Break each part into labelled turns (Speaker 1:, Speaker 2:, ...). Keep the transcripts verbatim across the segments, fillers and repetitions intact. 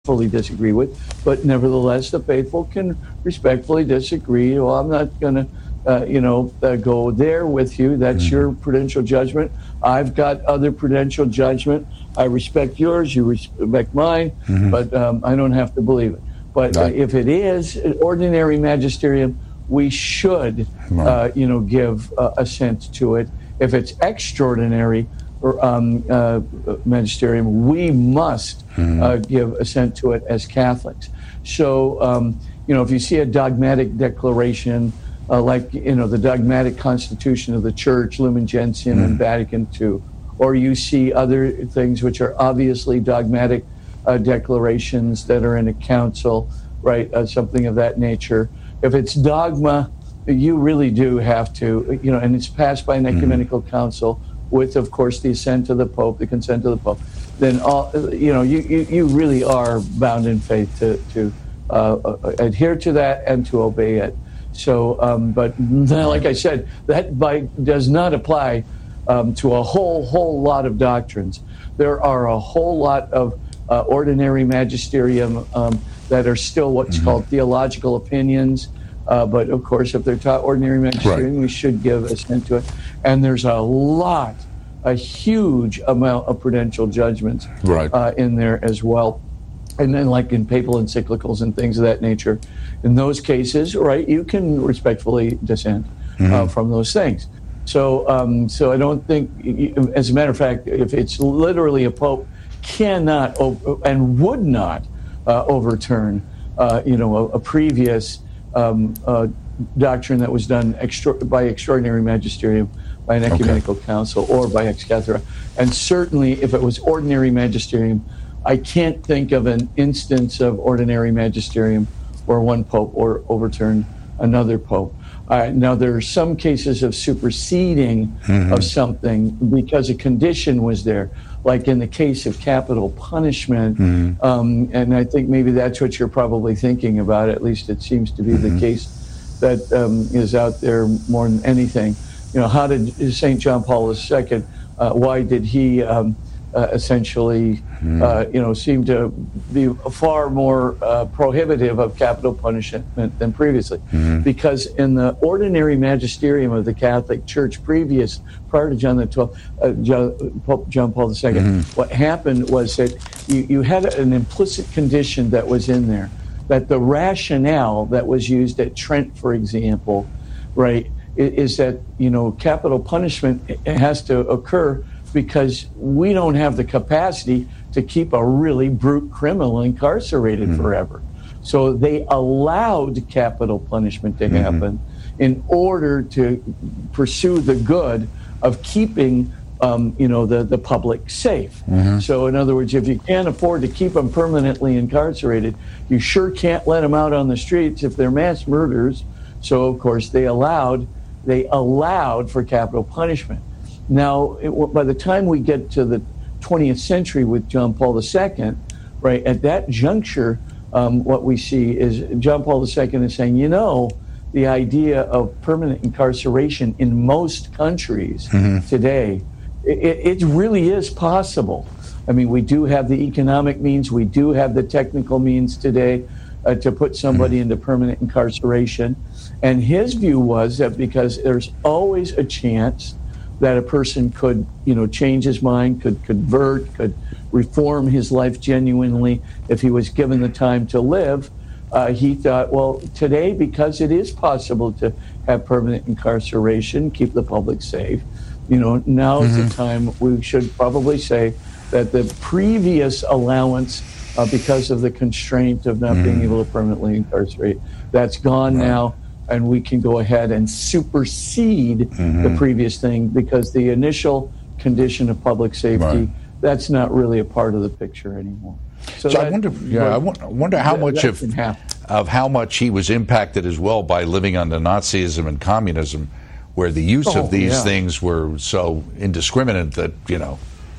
Speaker 1: fully disagree with, but nevertheless, the faithful can respectfully disagree. Well, I'm not going to, uh, you know, uh, go there with you. That's mm-hmm. your prudential judgment. I've got other prudential judgment. I respect yours. You respect mine, mm-hmm. but um, I don't have to believe it. But right. uh, if it is an ordinary magisterium, we should, right. uh, you know, give uh, assent to it. If it's extraordinary, or um, uh, magisterium, we must mm-hmm. uh, give assent to it as Catholics. So, um, you know, if you see a dogmatic declaration, uh, like, you know, the dogmatic constitution of the Church, Lumen Gentium mm-hmm. and Vatican Two, or you see other things which are obviously dogmatic uh, declarations that are in a council, right, uh, something of that nature. If it's dogma, you really do have to, you know, and it's passed by an ecumenical mm-hmm. council, with, of course, the assent of the Pope, the consent of the Pope, then all, you know, you, you, you really are bound in faith to, to uh, adhere to that and to obey it. So, um, but like I said, that by, does not apply um, to a whole, whole lot of doctrines. There are a whole lot of uh, ordinary magisterium um, that are still what's mm-hmm. called theological opinions. Uh, but of course, if they're taught ordinary magisterium, right. we should give assent to it. And there's a lot, a huge amount of prudential judgments right. uh, in there as well. And then, like in papal encyclicals and things of that nature, in those cases, right, you can respectfully dissent mm-hmm. uh, from those things. So, um, so I don't think, as a matter of fact, if it's literally a pope cannot and would not uh, overturn, uh, you know, a, a previous. Um, uh, doctrine that was done extra- by extraordinary magisterium, by an ecumenical okay. council, or by ex cathedra. And certainly, if it was ordinary magisterium, I can't think of an instance of ordinary magisterium where one pope or overturned another pope. Uh, now, there are some cases of superseding mm-hmm. of something because a condition was there, like in the case of capital punishment. Mm-hmm. Um, and I think maybe that's what you're probably thinking about. At least it seems to be mm-hmm. the case that um, is out there more than anything. You know, how did Saint John Paul the Second, uh, why did he um, uh, essentially, mm-hmm. uh, you know, seem to be far more uh, prohibitive of capital punishment than previously? Mm-hmm. Because in the ordinary magisterium of the Catholic Church previous, prior to John the Twelfth, uh, John, Pope John Paul the Second, mm-hmm. what happened was that you, you had an implicit condition that was in there, that the rationale that was used at Trent, for example, right, is that, you know, capital punishment has to occur because we don't have the capacity to keep a really brute criminal incarcerated mm-hmm. forever. So they allowed capital punishment to happen mm-hmm. in order to pursue the good of keeping, um, you know, the, the public safe. Mm-hmm. So in other words, if you can't afford to keep them permanently incarcerated, you sure can't let them out on the streets if they're mass murderers. So of course they allowed, they allowed for capital punishment. Now, it, by the time we get to the twentieth century with John Paul the Second, right, at that juncture, um, what we see is John Paul the Second is saying, you know, the idea of permanent incarceration in most countries mm-hmm. today, it, it really is possible. I mean, we do have the economic means, we do have the technical means today uh, to put somebody mm-hmm. into permanent incarceration. And his view was that because there's always a chance that a person could, you know, change his mind, could convert, could reform his life genuinely if he was given the time to live. Uh, he thought, well, today, because it is possible to have permanent incarceration, keep the public safe, you know, now mm-hmm. is the time we should probably say that the previous allowance, uh, because of the constraint of not mm-hmm. being able to permanently incarcerate, that's gone right. now. And we can go ahead and supersede mm-hmm. the previous thing because the initial condition of public safety, right. that's not really a part of the picture anymore.
Speaker 2: So, so that, I wonder, yeah, I wonder how that, much that of of how much he was impacted as well by living under Nazism and communism, where the use oh, of these yeah. things were so indiscriminate that, you know.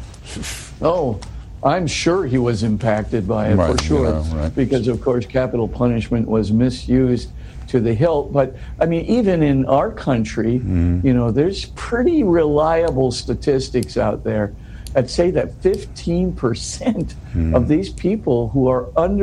Speaker 1: Oh, I'm sure he was impacted by it right, for sure, you know, right. because of course capital punishment was misused to the hilt. But I mean, even in our country, mm-hmm. you know, there's pretty reliable statistics out there that say that fifteen percent mm. of these people who are under